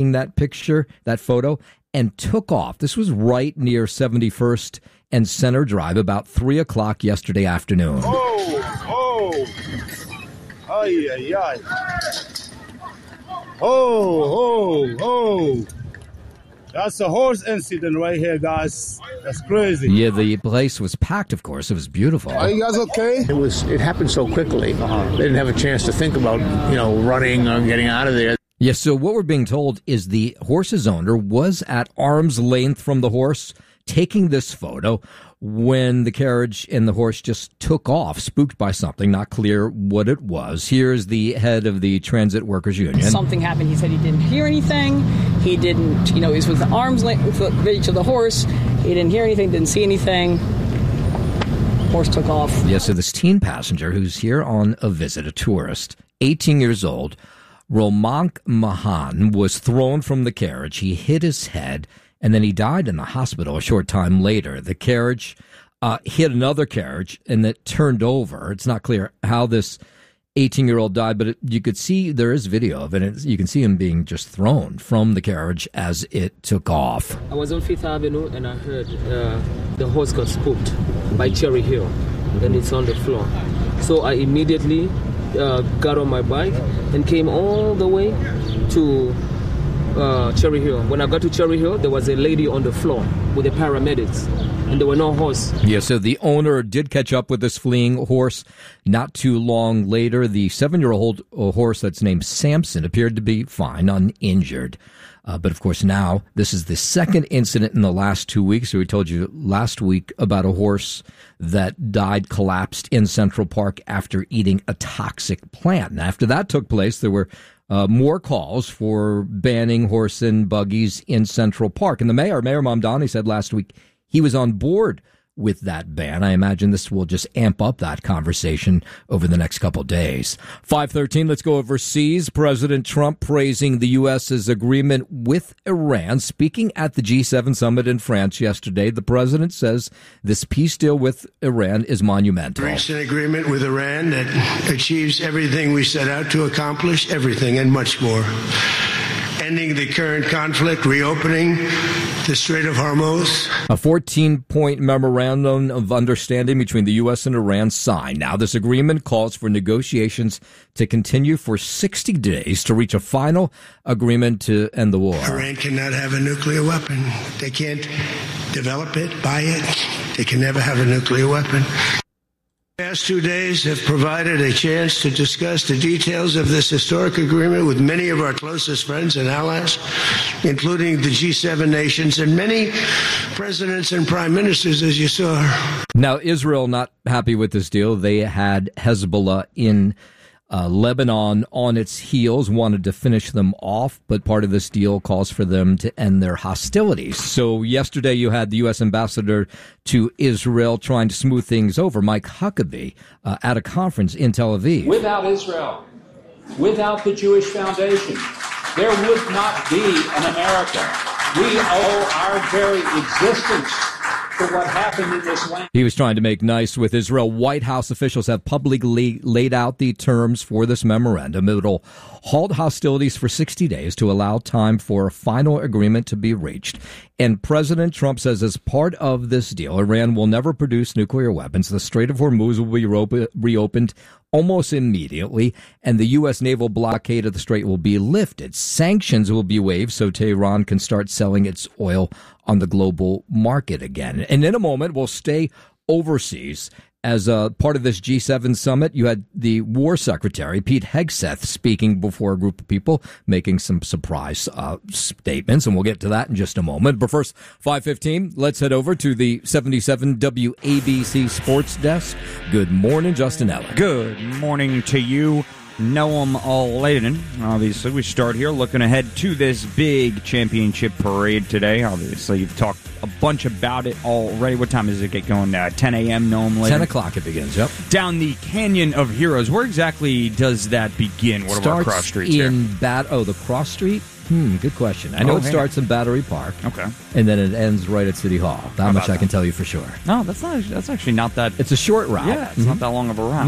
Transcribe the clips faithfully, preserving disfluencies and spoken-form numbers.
that picture, that photo, and took off. This was right near seventy-first and Center Drive about three o'clock yesterday afternoon. Oh, oh, ay, ay, ay. Oh, oh, oh. That's a horse incident right here, guys. That's crazy. Yeah, the place was packed, of course. It was beautiful. Are you guys okay? It was. It happened so quickly. Uh-huh. They didn't have a chance to think about, you know, running or getting out of there. Yes, so what we're being told is the horse's owner was at arm's length from the horse taking this photo when the carriage and the horse just took off, spooked by something, not clear what it was. Here's the head of the Transit Workers Union. Something happened. He said he didn't hear anything. He didn't, you know, he was with the arm's length reach of the horse. He didn't hear anything, didn't see anything. Horse took off. Yes, yeah, so this teen passenger who's here on a visit, a tourist, eighteen years old, Romank Mahan, was thrown from the carriage. He hit his head, and then he died in the hospital a short time later. The carriage uh, hit another carriage, and it turned over. It's not clear how this eighteen-year-old died, but it, you could see, there is video of it, and you can see him being just thrown from the carriage as it took off. I was on Fifth Avenue, and I heard uh, the horse got spooked by Cherry Hill, and it's on the floor. So I immediately uh, got on my bike and came all the way to uh, Cherry Hill. When I got to Cherry Hill, there was a lady on the floor with the paramedics, and there were no horse. Yeah, so the owner did catch up with this fleeing horse not too long later. The seven-year-old horse that's named Samson appeared to be fine, uninjured. Uh, but, of course, now this is the second incident in the last two weeks. So we told you last week about a horse that died, collapsed in Central Park after eating a toxic plant. And after that took place, there were uh, more calls for banning horse and buggies in Central Park. And the mayor, Mayor Mamdani, said last week he was on board with that ban. I imagine this will just amp up that conversation over the next couple days. five thirteen, let's go overseas. President Trump praising the U S's agreement with Iran. Speaking at the G seven summit in France yesterday, the president says this peace deal with Iran is monumental. Reached an agreement with Iran that achieves everything we set out to accomplish, everything and much more. Ending the current conflict, reopening the Strait of Hormuz. A fourteen-point memorandum of understanding between the U S and Iran signed. Now, this agreement calls for negotiations to continue for sixty days to reach a final agreement to end the war. Iran cannot have a nuclear weapon. They can't develop it, buy it. They can never have a nuclear weapon. The past two days have provided a chance to discuss the details of this historic agreement with many of our closest friends and allies, including the G seven nations and many presidents and prime ministers, as you saw. Now, Israel not happy with this deal. They had Hezbollah in Uh, Lebanon on its heels, wanted to finish them off, but part of this deal calls for them to end their hostilities. So yesterday you had the U S ambassador to Israel trying to smooth things over, Mike Huckabee, uh, at a conference in Tel Aviv. Without Israel, without the Jewish Foundation, there would not be an America. We owe our very existence to what happened in this land. He was trying to make nice with Israel. White House officials have publicly laid out the terms for this memorandum. It will halt hostilities for sixty days to allow time for a final agreement to be reached. And President Trump says as part of this deal, Iran will never produce nuclear weapons. The Strait of Hormuz will be re- reopened almost immediately, and the U S naval blockade of the strait will be lifted. Sanctions will be waived so Tehran can start selling its oil on the global market again. And in a moment, we'll stay overseas. As a part of this G seven summit, you had the War Secretary, Pete Hegseth, speaking before a group of people, making some surprise uh, statements, and we'll get to that in just a moment. But first, five fifteen, let's head over to the seventy-seven W A B C Sports Desk. Good morning, Justin Eller. Good morning to you, Noam Aladen. Obviously, we start here looking ahead to this big championship parade today. Obviously, you've talked a bunch about it already. What time does it get going? Uh, ten a.m., Noam Aladen? ten o'clock it begins, yep. Down the Canyon of Heroes. Where exactly does that begin? What are our cross streets in here? Bat- oh, the cross street? Hmm, good question. I know oh, it hey. starts in Battery Park. Okay. And then it ends right at City Hall. That much I can tell you for sure. No, that's not. That's actually not that. It's a short route. Yeah, it's mm-hmm. not that long of a route. No.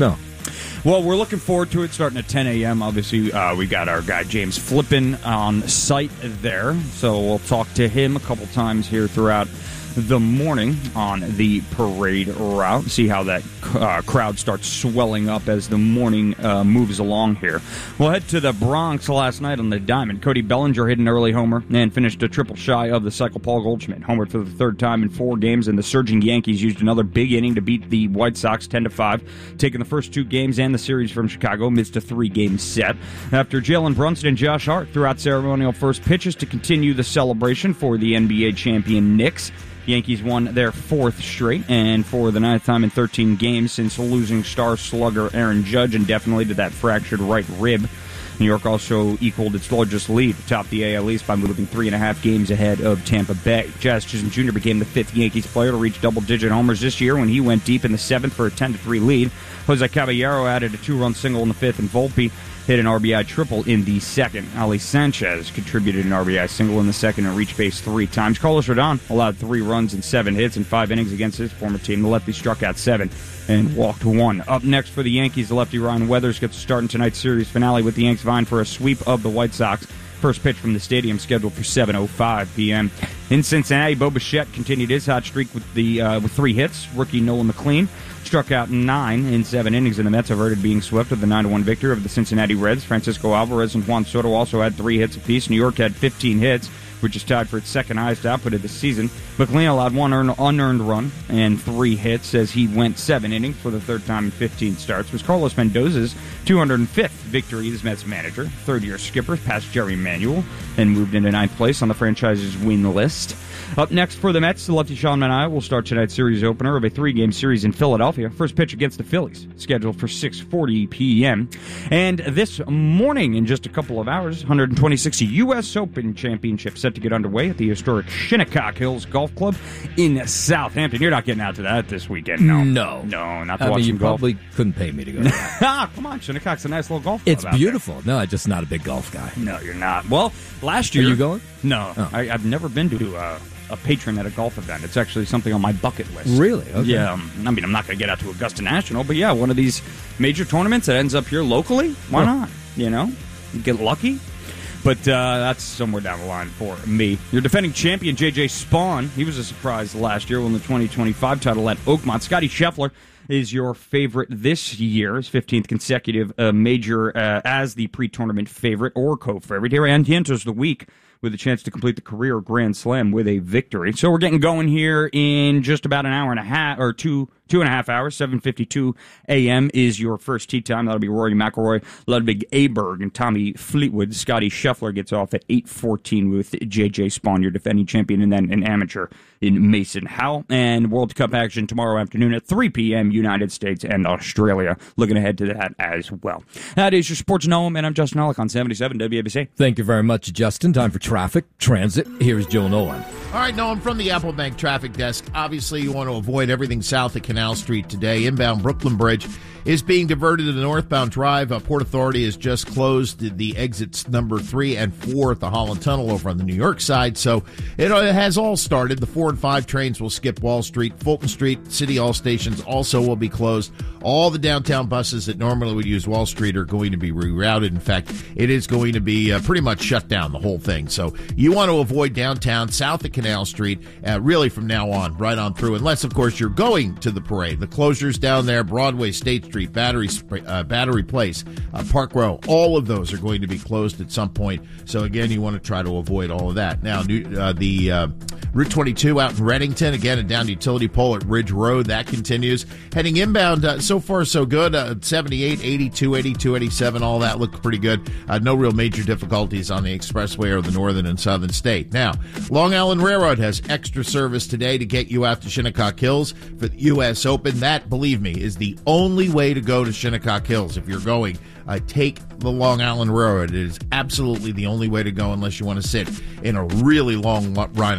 Well, we're looking forward to it starting at ten a.m. Obviously, uh, we got our guy James Flippin on site there, so we'll talk to him a couple times here throughout the morning on the parade route. See how that uh, crowd starts swelling up as the morning uh, moves along here. We'll head to the Bronx last night on the Diamond. Cody Bellinger hit an early homer and finished a triple shy of the cycle. Paul Goldschmidt homered for the third time in four games, and the surging Yankees used another big inning to beat the White Sox ten to five, taking the first two games and the series from Chicago amidst a three-game set. After Jalen Brunson and Josh Hart threw out ceremonial first pitches to continue the celebration for the N B A champion Knicks, Yankees won their fourth straight, and for the ninth time in thirteen games since losing star slugger Aaron Judge indefinitely to that fractured right rib. New York also equaled its largest lead atop the A L East by moving three and a half games ahead of Tampa Bay. Jazz Chisholm Junior became the fifth Yankees player to reach double-digit homers this year when he went deep in the seventh for a ten to three lead. Jose Caballero added a two-run single in the fifth, and Volpe hit an R B I triple in the second. Ali Sanchez contributed an R B I single in the second and reached base three times. Carlos Rodon allowed three runs and seven hits in five innings against his former team. The lefty struck out seven and walked one. Up next for the Yankees, the lefty Ryan Weathers gets to start in tonight's series finale with the Yanks vying for a sweep of the White Sox. First pitch from the stadium scheduled for seven oh five p.m. In Cincinnati, Bo Bichette continued his hot streak with the uh, with three hits. Rookie Nolan McLean struck out nine in seven innings, and the Mets averted being swept with the nine to one victory over the Cincinnati Reds. Francisco Alvarez and Juan Soto also had three hits apiece. New York had fifteen hits, which is tied for its second highest output of the season. McLean allowed one earned, unearned run and three hits as he went seven innings for the third time in fifteen starts. It was Carlos Mendoza's two hundred fifth victory as Mets manager. Third-year skipper passed Jerry Manuel and moved into ninth place on the franchise's win list. Up next for the Mets, the lefty Sean Manaea will start tonight's series opener of a three-game series in Philadelphia. First pitch against the Phillies, scheduled for six forty p.m. And this morning, in just a couple of hours, one hundred twenty-sixth U S Open Championship set to get underway at the historic Shinnecock Hills Golf Club in Southampton. You're not getting out to that this weekend, no? No. No, not to I watch mean, some you golf. probably couldn't pay me to go to that. Ah, come on, Shinnecock's a nice little golf club. It's out beautiful. No, I'm just not a big golf guy. there. No, you're not. Well, last year... Are you going? No. Oh. I, I've never been to uh, a patron at a golf event. It's actually something on my bucket list. Really? Okay. Yeah. Um, I mean, I'm not going to get out to Augusta National, but yeah, one of these major tournaments that ends up here locally, why Huh. not? You know? Get lucky. But uh, that's somewhere down the line for me. Your defending champion, J J Spawn, he was a surprise last year, won the twenty twenty-five title at Oakmont. Scotty Scheffler is your favorite this year, his fifteenth consecutive uh, major uh, as the pre-tournament favorite or co-favorite here. And he enters the week with a chance to complete the career Grand Slam with a victory. So we're getting going here in just about an hour and a half, or two two and a half hours. seven fifty-two a.m. is your first tee time. That'll be Rory McIlroy, Ludwig Aberg, and Tommy Fleetwood. Scotty Scheffler gets off at eight fourteen with J J Spawn, your defending champion, and then an amateur in Mason Howell. And World Cup action tomorrow afternoon at three p.m. United States and Australia. Looking ahead to that as well. That is your Sports Noam, and I'm Justin Alec on seventy-seven W A B C. Thank you very much, Justin. Time for traffic, transit. Here's Joe Nolan. All right, Noam, from the Apple Bank Traffic Desk. Obviously, you want to avoid everything south of Canal Street today. Inbound Brooklyn Bridge is being diverted to the northbound drive. Uh, Port Authority has just closed the exits number three and four at the Holland Tunnel over on the New York side. So it has all started. The four and five trains will skip Wall Street. Fulton Street, City Hall stations also will be closed. All the downtown buses that normally would use Wall Street are going to be rerouted. In fact, it is going to be uh, pretty much shut down, the whole thing. So you want to avoid downtown, south of Canal Street, uh, really from now on, right on through, unless, of course, you're going to the parade. The closures down there, Broadway, State Street, Battery uh, Battery Place, uh, Park Row, all of those are going to be closed at some point. So, again, you want to try to avoid all of that. Now, new, uh, the uh, Route twenty-two out in Reddington, again, a down utility pole at Ridge Road, that continues. Heading inbound, uh, so far so good. Uh, seventy-eight, eighty-two, eighty-two, eighty-seven, all that looked pretty good. Uh, no real major difficulties on the expressway or the northern and southern state. Now, Long Island Railroad has extra service today to get you out to Shinnecock Hills for the U S Open. That, believe me, is the only way to go to Shinnecock Hills. If you're going, uh, take the Long Island Railroad. It is absolutely the only way to go unless you want to sit in a really long line of, tra- line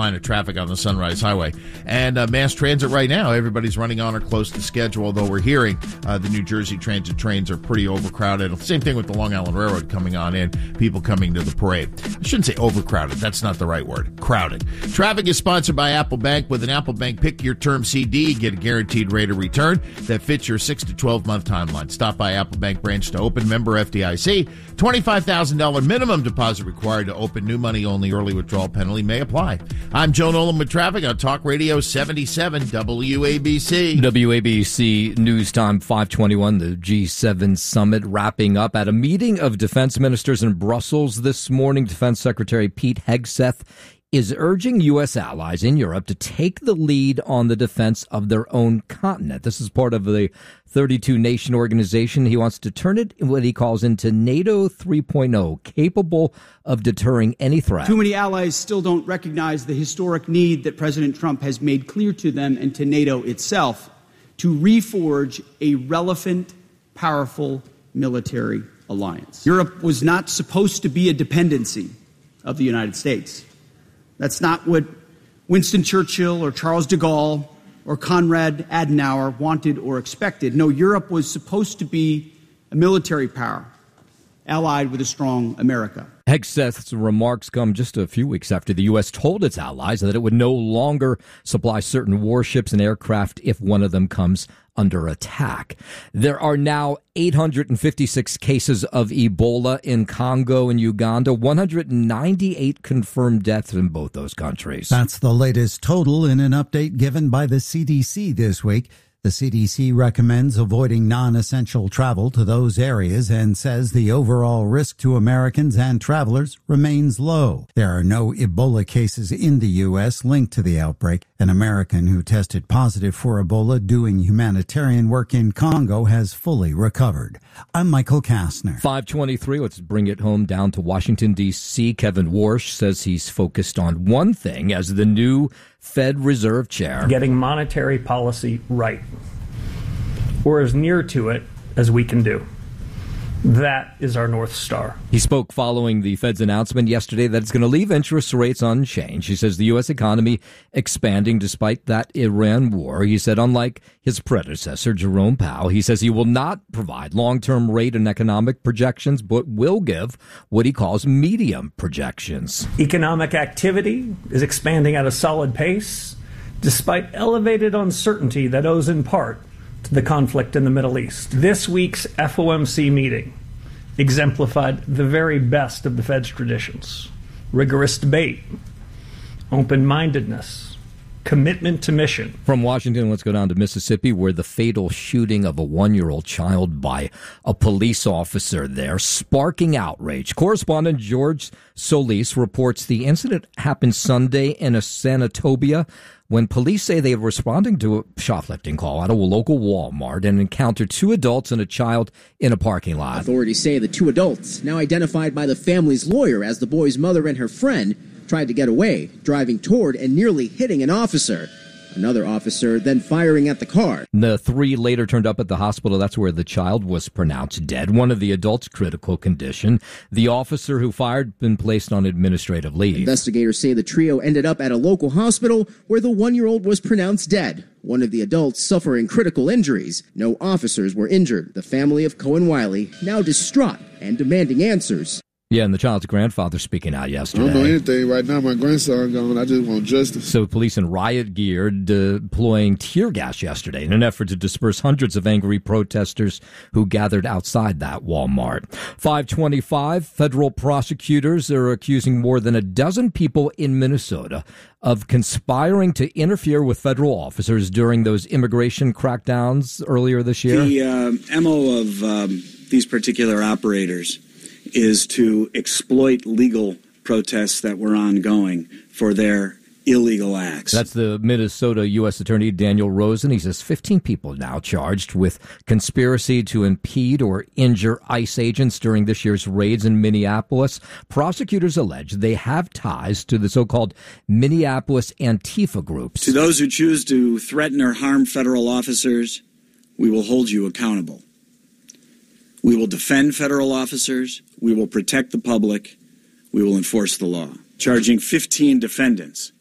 line of traffic on the Sunrise Highway. And uh, mass transit right now, everybody's running on or close to schedule, although we're hearing uh, the New Jersey Transit trains are pretty overcrowded. Same thing with the Long Island Railroad coming on in, people coming to the parade. I shouldn't say overcrowded. That's not the right word. Crowded. Traffic is sponsored by Apple Bank. With an Apple Bank Pick Your Term C D, get a guaranteed rate of return that fits your six to twelve month timeline. Stop by Apple Bank branch to open. Member F D I C. twenty-five thousand dollars minimum deposit required to open. New money only. Early withdrawal penalty may apply. I'm Joe Nolan with traffic on Talk Radio seventy-seven W A B C. W A B C News Time five twenty-one. The G seven summit wrapping up at a meeting of defense ministers in Brussels this morning. Defense Secretary Pete Hegseth is urging U S allies in Europe to take the lead on the defense of their own continent. This is part of the thirty-two nation organization. He wants to turn it, what he calls, into NATO three point oh, capable of deterring any threat. Too many allies still don't recognize the historic need that President Trump has made clear to them and to NATO itself to reforge a relevant, powerful military alliance. Europe was not supposed to be a dependency of the United States. That's not what Winston Churchill or Charles de Gaulle or Konrad Adenauer wanted or expected. No, Europe was supposed to be a military power allied with a strong America. Hegseth's remarks come just a few weeks after the U S told its allies that it would no longer supply certain warships and aircraft if one of them comes under attack. There are now eight hundred fifty-six cases of Ebola in Congo and Uganda, one hundred ninety-eight confirmed deaths in both those countries. That's the latest total in an update given by the C D C this week. The C D C recommends avoiding non-essential travel to those areas and says the overall risk to Americans and travelers remains low. There are no Ebola cases in the U S linked to the outbreak. An American who tested positive for Ebola doing humanitarian work in Congo has fully recovered. I'm Michael Kastner. five twenty-three, let's bring it home down to Washington, D C Kevin Warsh says he's focused on one thing as the new Fed Reserve Chair. Getting monetary policy right, or as near to it as we can do. That is our North Star. He spoke following the Fed's announcement yesterday that it's going to leave interest rates unchanged. He says the U S economy expanding despite that Iran war. He said, unlike his predecessor, Jerome Powell, he says he will not provide long-term rate and economic projections, but will give what he calls medium projections. Economic activity is expanding at a solid pace, despite elevated uncertainty that owes in part to the conflict in the Middle East. This week's F O M C meeting exemplified the very best of the Fed's traditions: rigorous debate, open-mindedness, commitment to mission. From Washington, let's go down to Mississippi, where the fatal shooting of a one-year-old child by a police officer there sparking outrage. Correspondent George Solis reports the incident happened Sunday in a Sanatobia when police say they were responding to a shoplifting call out of a local Walmart and encountered two adults and a child in a parking lot. Authorities say the two adults, now identified by the family's lawyer as the boy's mother and her friend, tried to get away, driving toward and nearly hitting an officer. Another officer then firing at the car. The three later turned up at the hospital. That's where the child was pronounced dead. One of the adults critical condition. The officer who fired been placed on administrative leave. Investigators say the trio ended up at a local hospital where the one-year-old was pronounced dead. One of the adults suffering critical injuries. No officers were injured. The family of Cohen Wiley now distraught and demanding answers. Yeah, and the child's grandfather speaking out yesterday. I don't know anything right now. My grandson gone. I just want justice. So police in riot gear deploying tear gas yesterday in an effort to disperse hundreds of angry protesters who gathered outside that Walmart. five twenty-five, federal prosecutors are accusing more than a dozen people in Minnesota of conspiring to interfere with federal officers during those immigration crackdowns earlier this year. The uh, M O of um, these particular operators is to exploit legal protests that were ongoing for their illegal acts. That's the Minnesota U S Attorney Daniel Rosen. He says fifteen people now charged with conspiracy to impede or injure ICE agents during this year's raids in Minneapolis. Prosecutors allege they have ties to the so-called Minneapolis Antifa groups. To those who choose to threaten or harm federal officers, we will hold you accountable. We will defend federal officers. We will protect the public. We will enforce the law. Charging fifteen defendants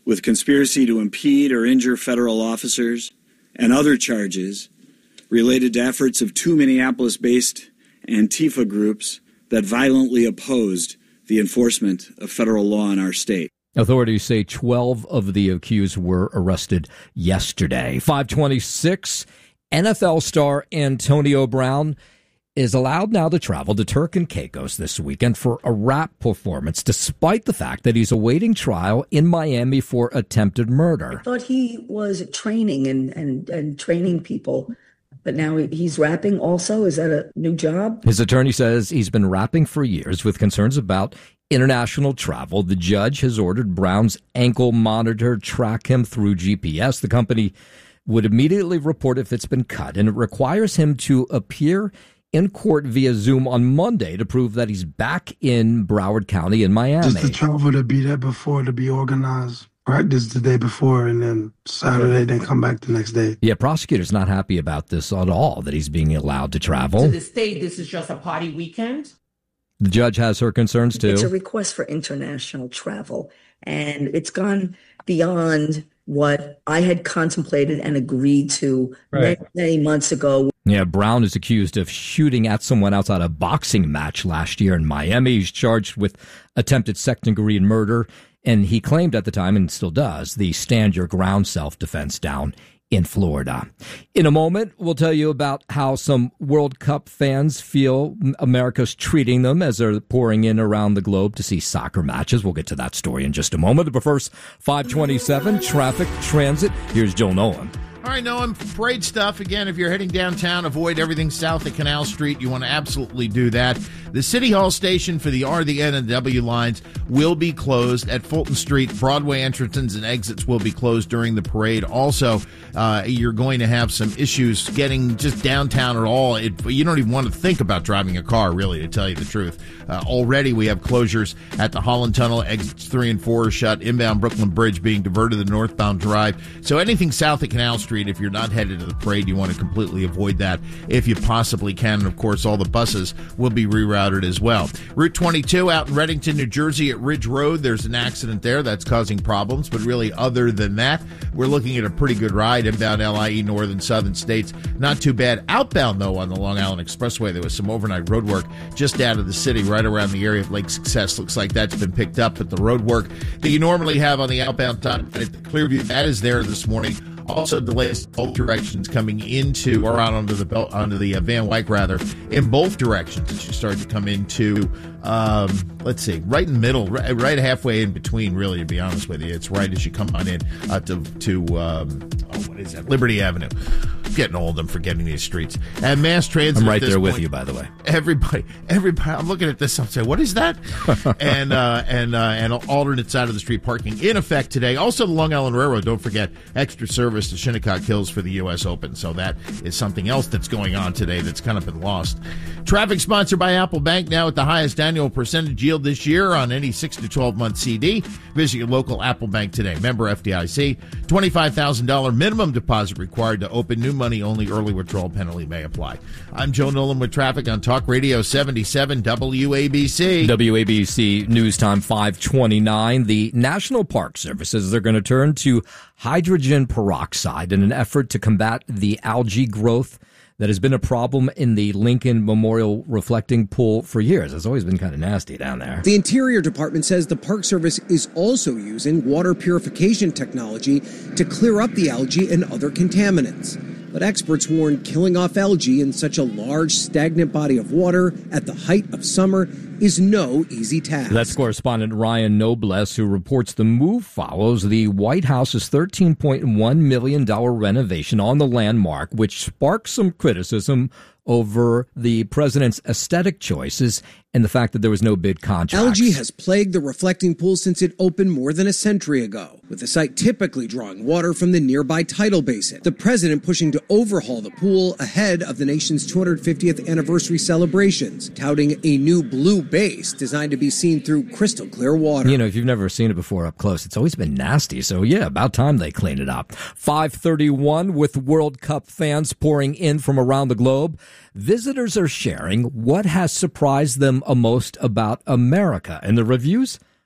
with conspiracy to impede or injure federal officers and other charges related to efforts of two Minneapolis-based Antifa groups that violently opposed the enforcement of federal law in our state. Authorities say twelve of the accused were arrested yesterday. five twenty-six, N F L star Antonio Brown is allowed now to travel to Turks and Caicos this weekend for a rap performance, despite the fact that he's awaiting trial in Miami for attempted murder. I thought he was training and, and, and training people, but now he's rapping also? Is that a new job? His attorney says he's been rapping for years with concerns about international travel. The judge has ordered Brown's ankle monitor track him through G P S. The company would immediately report if it's been cut, and it requires him to appear in court via Zoom on Monday to prove that he's back in Broward County in Miami. Just the travel to be there before, to be organized. Practice the day before, and then Saturday, then come back the next day. Yeah, prosecutors not happy about this at all, that he's being allowed to travel. To the state, this is just a party weekend? The judge has her concerns, too. It's a request for international travel, and it's gone beyond what I had contemplated and agreed to right. many, many months ago. Yeah, Brown is accused of shooting at someone outside a boxing match last year in Miami. He's charged with attempted second-degree murder, and he claimed at the time, and still does, the Stand Your Ground self-defense down in Florida. In a moment, we'll tell you about how some World Cup fans feel America's treating them as they're pouring in around the globe to see soccer matches. We'll get to that story in just a moment. But first, five twenty-seven, traffic, transit. Here's Joe Nolan. All right, Noam, parade stuff. Again, if you're heading downtown, avoid everything south of Canal Street. You want to absolutely do that. The City Hall station for the R, the N, and W lines will be closed at Fulton Street. Broadway entrances and exits will be closed during the parade. Also, uh, you're going to have some issues getting just downtown at all. It, you don't even want to think about driving a car, really, to tell you the truth. Uh, already, we have closures at the Holland Tunnel. Exits three and four are shut. Inbound Brooklyn Bridge being diverted to the northbound drive. So anything south of Canal Street, if you're not headed to the parade, you want to completely avoid that if you possibly can. And, of course, all the buses will be rerouted as well. Route twenty-two out in Reddington, New Jersey at Ridge Road. There's an accident there that's causing problems. But really, other than that, we're looking at a pretty good ride. Inbound L I E, north and southern states, not too bad. Outbound, though, on the Long Island Expressway, there was some overnight road work just out of the city, right around the area of Lake Success. Looks like that's been picked up. But the road work that you normally have on the outbound side at Clearview, that is there this morning. Also delays both directions coming into or out onto the belt onto the uh, Van Wyck rather in both directions as you start to come into um, let's see right in the middle right, right halfway in between, really, to be honest with you. It's right as you come on in uh, to to um, oh, what is that, Liberty Avenue. I'm getting old, I'm forgetting these streets. And mass transit, I'm right there point, with you, by the way. Everybody everybody I'm looking at this, I'm saying, what is that? and uh, and uh, and alternate side of the street parking in effect today. Also the Long Island Railroad, don't forget, extra service to Shinnecock Hills for the U S Open. So that is something else that's going on today that's kind of been lost. Traffic sponsored by Apple Bank, now at the highest annual percentage yield this year on any six to twelve month C D. Visit your local Apple Bank today. Member F D I C. twenty-five thousand dollars minimum deposit required to open. New money only. Early withdrawal penalty may apply. I'm Joe Nolan with traffic on Talk Radio seventy-seven W A B C. W A B C News Time five twenty-nine. The National Park Service says they're going to turn to hydrogen peroxide in an effort to combat the algae growth that has been a problem in the Lincoln Memorial reflecting pool for years. It's always been kind of nasty down there. The Interior Department says the Park Service is also using water purification technology to clear up the algae and other contaminants. But experts warn killing off algae in such a large, stagnant body of water at the height of summer is no easy task. That's correspondent Ryan Noblesse, who reports the move follows the White House's thirteen point one million dollars renovation on the landmark, which sparked some criticism over the president's aesthetic choices and the fact that there was no bid contracts. Algae has plagued the reflecting pool since it opened more than a century ago, with the site typically drawing water from the nearby tidal basin. The president pushing to overhaul the pool ahead of the nation's two hundred fiftieth anniversary celebrations, touting a new blue base designed to be seen through crystal clear water. You know, if you've never seen it before up close, it's always been nasty. So, yeah, about time they clean it up. five thirty-one, with World Cup fans pouring in from around the globe, visitors are sharing what has surprised them most about America. And the reviews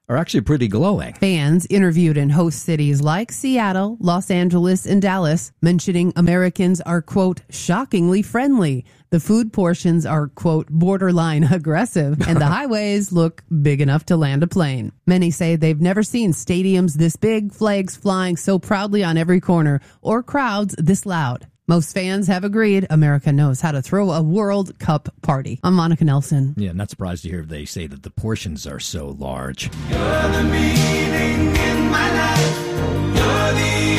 are actually pretty glowing. Fans interviewed in host cities like Seattle, Los Angeles, and Dallas, mentioning Americans are, quote, shockingly friendly. The food portions are, quote, borderline aggressive, and the highways look big enough to land a plane. Many say they've never seen stadiums this big, flags flying so proudly on every corner, or crowds this loud. Most fans have agreed America knows how to throw a World Cup party. I'm Monica Nelson. Yeah, not surprised to hear they say that the portions are so large. You're the meaning in my life. You're the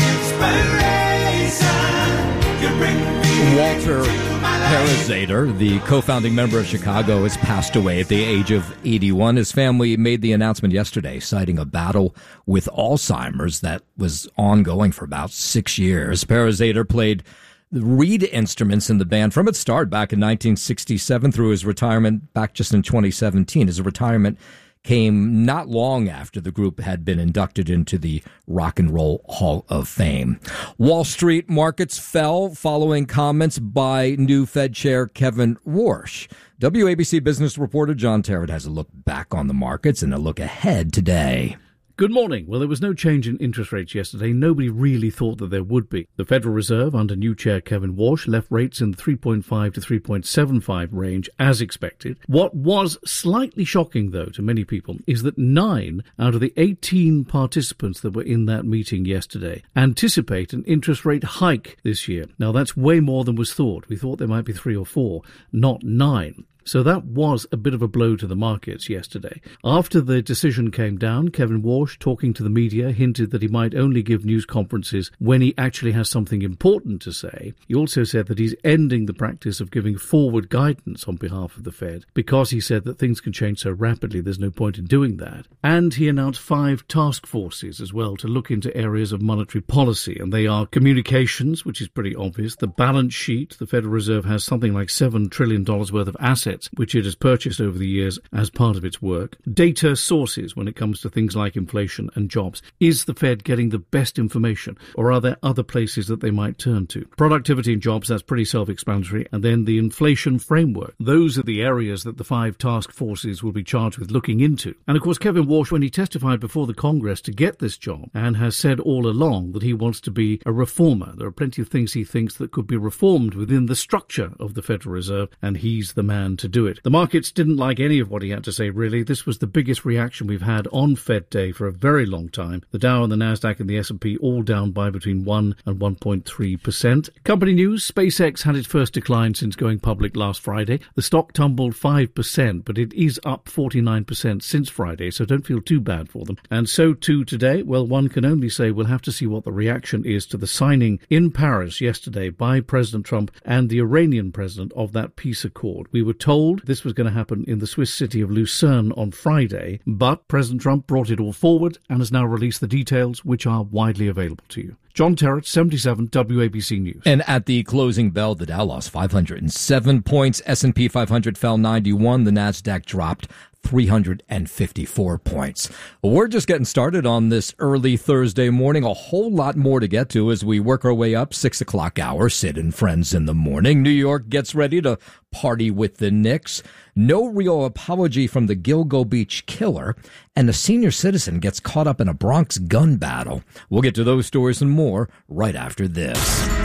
inspiration. You bring me Walter Parazater, the co-founding member of Chicago, has passed away at the age of eighty-one. His family made the announcement yesterday, citing a battle with Alzheimer's that was ongoing for about six years. Parazater played the reed instruments in the band from its start back in nineteen sixty-seven through his retirement back just in twenty seventeen. His retirement came not long after the group had been inducted into the Rock and Roll Hall of Fame. Wall Street markets fell following comments by new Fed Chair Kevin Warsh. W A B C business reporter John Terrett has a look back on the markets and a look ahead today. Good morning. Well, there was no change in interest rates yesterday. Nobody really thought that there would be. The Federal Reserve, under new chair Kevin Warsh, left rates in the three point five to three point seven five range as expected. What was slightly shocking, though, to many people is that nine out of the eighteen participants that were in that meeting yesterday anticipate an interest rate hike this year. Now, that's way more than was thought. We thought there might be three or four, not nine. So that was a bit of a blow to the markets yesterday. After the decision came down, Kevin Warsh, talking to the media, hinted that he might only give news conferences when he actually has something important to say. He also said that he's ending the practice of giving forward guidance on behalf of the Fed because he said that things can change so rapidly there's no point in doing that. And he announced five task forces as well to look into areas of monetary policy, and they are communications, which is pretty obvious, the balance sheet. The Federal Reserve has something like seven trillion dollars worth of assets which it has purchased over the years as part of its work. Data sources when it comes to things like inflation and jobs. Is the Fed getting the best information, or are there other places that they might turn to? Productivity and jobs, that's pretty self-explanatory. And then the inflation framework. Those are the areas that the five task forces will be charged with looking into. And of course, Kevin Warsh, when he testified before the Congress to get this job, and has said all along that he wants to be a reformer. There are plenty of things he thinks that could be reformed within the structure of the Federal Reserve, and he's the man to do it. The markets didn't like any of what he had to say, really. This was the biggest reaction we've had on Fed Day for a very long time. The Dow and the Nasdaq and the S and P all down by between one and one point three percent. Company news, SpaceX had its first decline since going public last Friday. The stock tumbled five percent, but it is up forty-nine percent since Friday, so don't feel too bad for them. And so too today. Well, one can only say we'll have to see what the reaction is to the signing in Paris yesterday by President Trump and the Iranian president of that peace accord. We were told this was going to happen in the Swiss city of Lucerne on Friday, but President Trump brought it all forward and has now released the details, which are widely available to you. John Terrett, seventy-seven W A B C News. And at the closing bell, the Dow lost five hundred seven points. S and P five hundred fell ninety-one. The Nasdaq dropped three hundred fifty-four points. We're just getting started on this early Thursday morning. A whole lot more to get to as we work our way up. Six o'clock hour, Sid and Friends in the morning. New York gets ready to party with the Knicks. No real apology from the Gilgo Beach killer. And a senior citizen gets caught up in a Bronx gun battle. We'll get to those stories and more right after this.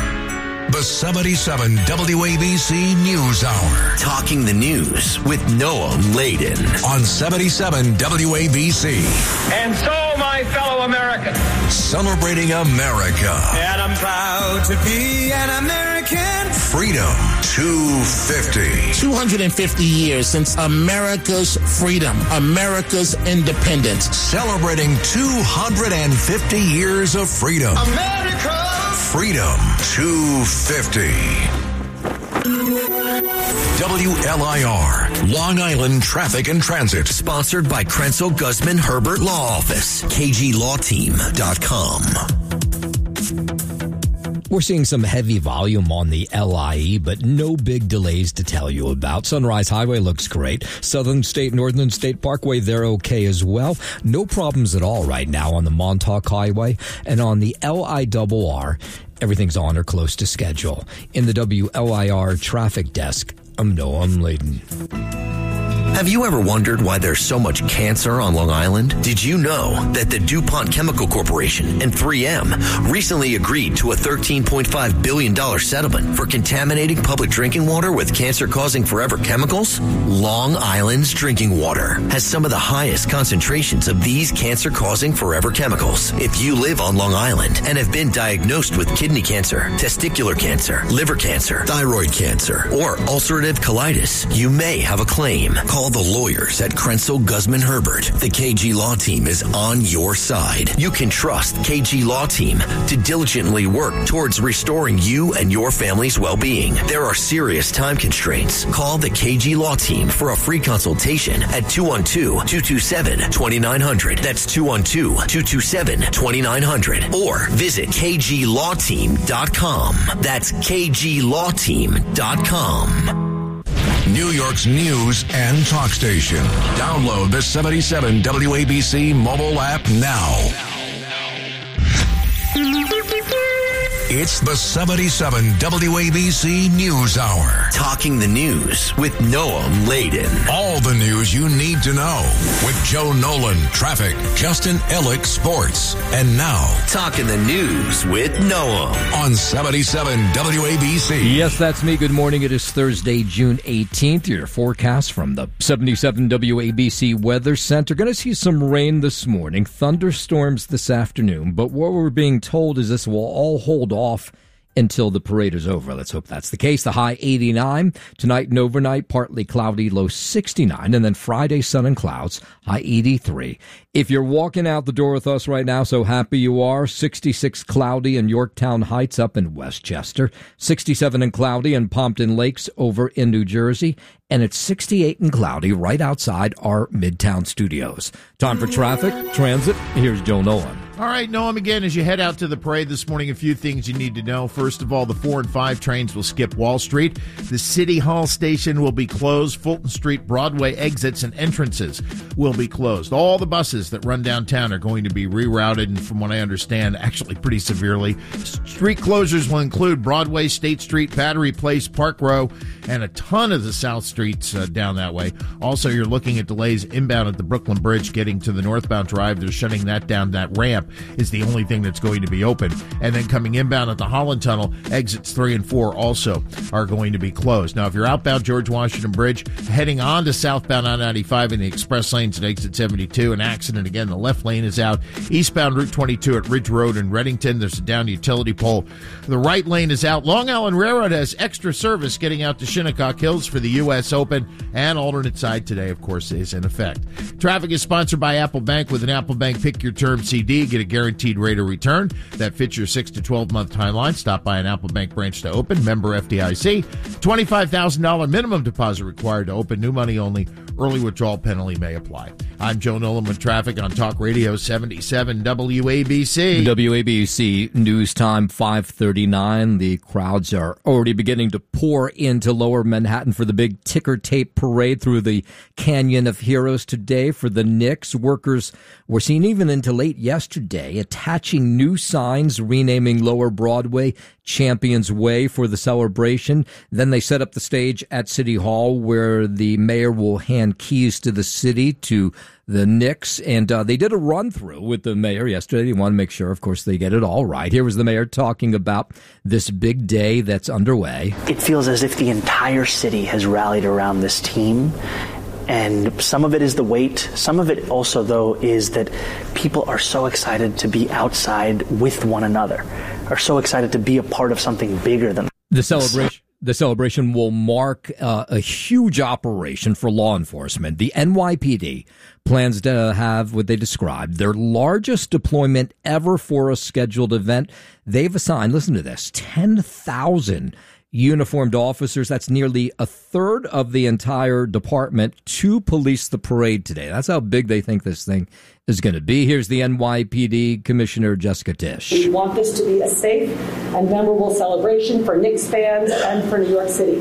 The seventy-seven W A B C News Hour. Talking the news with Noam Laden on seventy-seven W A B C. And so, my fellow Americans, celebrating America. And I'm proud to be an American. Freedom two fifty. two hundred fifty years since America's freedom, America's independence. Celebrating two hundred fifty years of freedom. America! Freedom two fifty. W L I R, Long Island Traffic and Transit. Sponsored by Krenzel Guzman Herbert Law Office. K G law team dot com. We're seeing some heavy volume on the L I E, but no big delays to tell you about. Sunrise Highway looks great. Southern State, Northern State Parkway, they're okay as well. No problems at all right now on the Montauk Highway. And on the L I R R, everything's on or close to schedule. In the W L I R traffic desk, I'm Noam Laden. Have you ever wondered why there's so much cancer on Long Island? Did you know that the DuPont Chemical Corporation and three M recently agreed to a thirteen point five billion dollars settlement for contaminating public drinking water with cancer-causing forever chemicals? Long Island's drinking water has some of the highest concentrations of these cancer-causing forever chemicals. If you live on Long Island and have been diagnosed with kidney cancer, testicular cancer, liver cancer, thyroid cancer, or ulcerative colitis, you may have a claim. Call the lawyers at Krenzel Guzman Herbert. The K G Law Team is on your side. You can trust K G Law Team to diligently work towards restoring you and your family's well-being. There are serious time constraints. Call the K G Law Team for a free consultation at two one two, two two seven, two nine zero zero. That's two one two, two two seven, two nine zero zero. Or visit k g law team dot com. That's k g law team dot com. New York's news and talk station. Download the seventy-seven W A B C mobile app now. It's the seventy-seven W A B C News Hour. Talking the news with Noam Laden. All the news you need to know with Joe Nolan, traffic, Justin Ellick, sports. And now, Talking the news with Noam on seventy-seven W A B C. Yes, that's me. Good morning. It is Thursday, June eighteenth. Your forecast from the seventy-seven W A B C Weather Center. Going to see some rain this morning, thunderstorms this afternoon. But what we're being told is this will all hold off until the parade is over. Let's hope that's the case. The high eighty-nine. Tonight and overnight, partly cloudy, low sixty-nine. And then Friday, sun and clouds, high eighty-three. If you're walking out the door with us right now, so happy you are. sixty-six cloudy in Yorktown Heights up in Westchester. sixty-seven and cloudy in Pompton Lakes over in New Jersey. And it's sixty-eight and cloudy right outside our Midtown studios. Time for traffic, transit. Here's Joe Nolan. All right, Noam, again, as you head out to the parade this morning, a few things you need to know. First of all, the four and five trains will skip Wall Street. The City Hall station will be closed. Fulton Street, Broadway exits and entrances will be closed. All the buses that run downtown are going to be rerouted, and from what I understand, actually pretty severely. Street closures will include Broadway, State Street, Battery Place, Park Row, and a ton of the South Streets uh, down that way. Also, you're looking at delays inbound at the Brooklyn Bridge getting to the northbound drive. They're shutting that down. That ramp is the only thing that's going to be open. And then coming inbound at the Holland Tunnel, exits three and four also are going to be closed. Now, if you're outbound George Washington Bridge, heading on to southbound I ninety-five in the express lanes at exit seventy-two, an accident again, the left lane is out. Eastbound Route twenty-two at Ridge Road in Reddington, there's a down utility pole. The right lane is out. Long Island Railroad has extra service getting out to Shinnecock Hills for the U S Open, and alternate side today, of course, is in effect. Traffic is sponsored by Apple Bank. With an Apple Bank Pick Your Term C D, get a guaranteed rate of return that fits your six to twelve month timeline. Stop by an Apple Bank branch to open. Member F D I C. twenty-five thousand dollars minimum deposit required to open. New money only. Early withdrawal penalty may apply. I'm Joe Nolan with traffic on Talk Radio seventy-seven W A B C. W A B C News Time five thirty-nine. The crowds are already beginning to pour into Lower Manhattan for the big ticker tape parade through the Canyon of Heroes today for the Knicks. Workers were seen even into late yesterday attaching new signs renaming Lower Broadway Champions Way for the celebration. Then they set up the stage at City Hall where the mayor will hand keys to the city to the Knicks, and uh, they did a run-through with the mayor yesterday. They want to make sure, of course, they get it all right. Here was the mayor talking about this big day that's underway. It feels as if the entire city has rallied around this team, and some of it is the weight. Some of it also, though, is that people are so excited to be outside with one another, are so excited to be a part of something bigger than the celebration. The celebration will mark uh, a huge operation for law enforcement. The N Y P D plans to have what they described their largest deployment ever for a scheduled event. They've assigned, listen to this, ten thousand uniformed officers. That's nearly a third of the entire department to police the parade today. That's how big they think this thing is going to be. Here's the N Y P D Commissioner Jessica Tisch. We want this to be a safe and memorable celebration for Knicks fans and for New York City.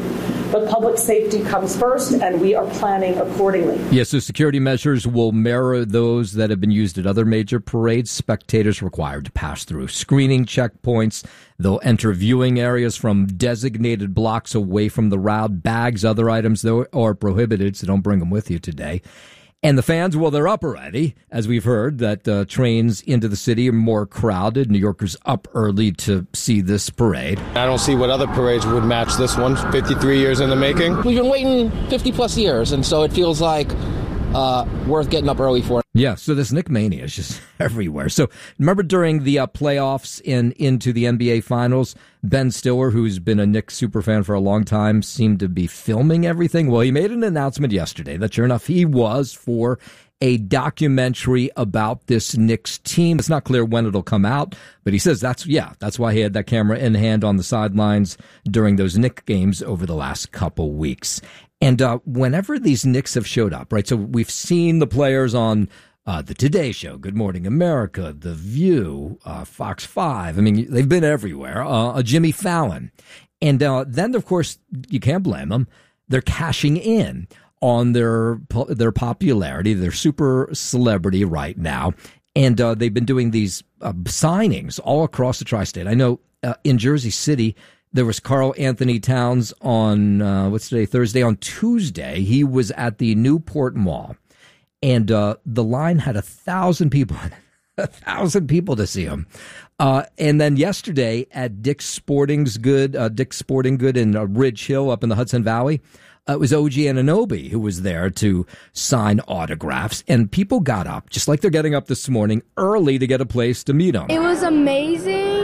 but public safety comes first, and we are planning accordingly. Yes, so security measures will mirror those that have been used at other major parades. Spectators required to pass through screening checkpoints. They'll enter viewing areas from designated blocks away from the route. Bags, other items, though, are prohibited, so don't bring them with you today. And the fans, well, they're up already, as we've heard, that uh, trains into the city are more crowded. New Yorkers up early to see this parade. I don't see what other parades would match this one, fifty-three years in the making. We've been waiting fifty plus years, and so it feels like uh, worth getting up early for. Yeah, so this Knick mania is just everywhere. So remember during the uh, playoffs and into the N B A Finals, Ben Stiller, who's been a Knicks superfan for a long time, seemed to be filming everything. Well, he made an announcement yesterday that sure enough he was for a documentary about this Knicks team. It's not clear when it'll come out, but he says that's, yeah, that's why he had that camera in hand on the sidelines during those Knicks games over the last couple weeks. And uh, whenever these Knicks have showed up, right, so we've seen the players on uh, the Today Show, Good Morning America, The View, uh, Fox five. I mean, they've been everywhere. Uh, Jimmy Fallon. And uh, then, of course, you can't blame them. They're cashing in on their their popularity, their super celebrity right now. And uh, they've been doing these uh, signings all across the tri-state. I know uh, in Jersey City, there was Karl Anthony Towns on, uh, what's today, Thursday. On Tuesday, he was at the Newport Mall, and uh, the line had a thousand people, a thousand people to see him. Uh, and then yesterday at Dick's Sporting's Good, uh, Dick's Sporting Good in uh, Ridge Hill up in the Hudson Valley, uh, it was O G Anunoby who was there to sign autographs, and people got up, just like they're getting up this morning, early to get a place to meet him. It was amazing.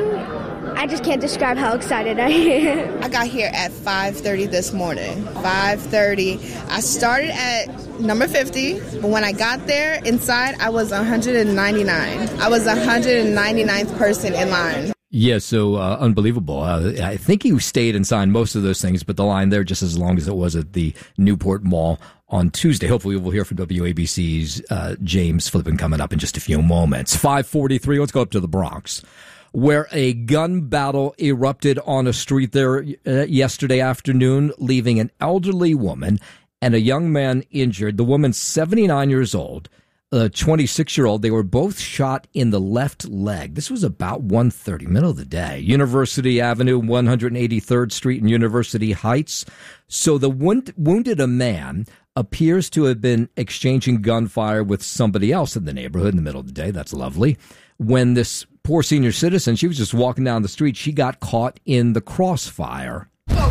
I just can't describe how excited I am. I got here at five thirty this morning. five thirty. I started at number fifty, but when I got there inside, I was one hundred ninety-nine. I was the one hundred ninety-ninth person in line. Yeah, so uh, unbelievable. Uh, I think he stayed and signed most of those things, but the line there just as long as it was at the Newport Mall on Tuesday. Hopefully we'll hear from W A B C's uh, James Flippin coming up in just a few moments. five forty-three, let's go up to the Bronx, where a gun battle erupted on a street there uh, yesterday afternoon, leaving an elderly woman and a young man injured. The woman's seventy-nine years old, a twenty-six-year-old. They were both shot in the left leg. This was about one thirty, middle of the day. University Avenue, one hundred eighty-third Street in University Heights. So the wound- wounded a man appears to have been exchanging gunfire with somebody else in the neighborhood in the middle of the day. That's lovely. When this poor senior citizen, she was just walking down the street, she got caught in the crossfire.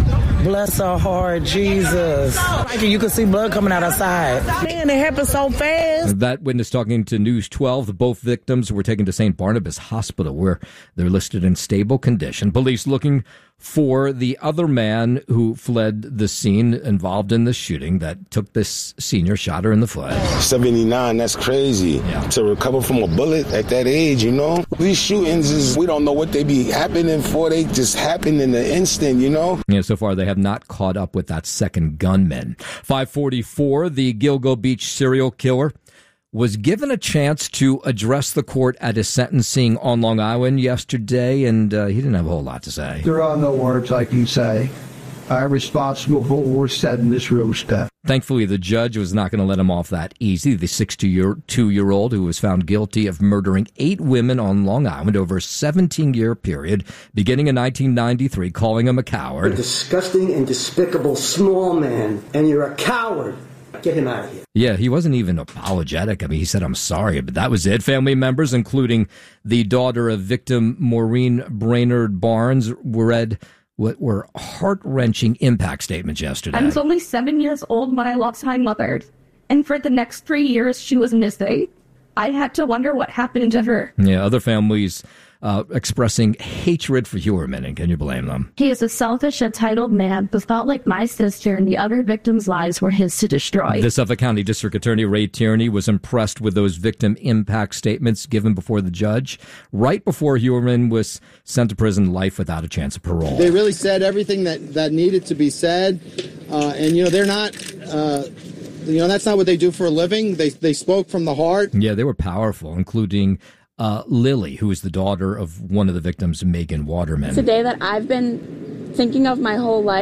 Bless her heart, Jesus. You can see blood coming out her side. Man, it happened so fast. That witness talking to News twelve. Both victims were taken to Saint Barnabas Hospital, where they're listed in stable condition. Police looking for the other man who fled the scene involved in the shooting that took this senior, shot her in the foot. seventy-nine, that's crazy. Yeah. To recover from a bullet at that age, you know? These shootings, is we don't know what they be happening for. They just happen in the instant, you know? Yeah, so far they have not caught up with that second gunman. five forty-four, the Gilgo Beach serial killer was given a chance to address the court at his sentencing on Long Island yesterday, and uh, he didn't have a whole lot to say. There are no words I can say. I'm responsible for what was said in this room, Steph. Thankfully, the judge was not going to let him off that easy. The sixty-two-year-old who was found guilty of murdering eight women on Long Island over a seventeen-year period, beginning in nineteen ninety-three, calling him a coward. A disgusting and despicable small man, and you're a coward. Get him out of here. Yeah, he wasn't even apologetic. I mean, he said, I'm sorry, but that was it. Family members, including the daughter of victim Maureen Brainerd Barnes, read what were heart-wrenching impact statements yesterday. I was only seven years old when I lost my mother, and for the next three years she was missing. I had to wonder what happened to her. Yeah, other families uh, expressing hatred for Huerman, and can you blame them? He is a selfish, entitled man who felt like my sister and the other victims' lives were his to destroy. The Suffolk County District Attorney Ray Tierney was impressed with those victim impact statements given before the judge right before Huerman was sent to prison, life without a chance of parole. They really said everything that, that needed to be said, uh, and, you know, they're not... Uh, You know, that's not what they do for a living. They they spoke from the heart. Yeah, they were powerful, including uh, Lily, who is the daughter of one of the victims, Megan Waterman. It's a day that I've been thinking of my whole life,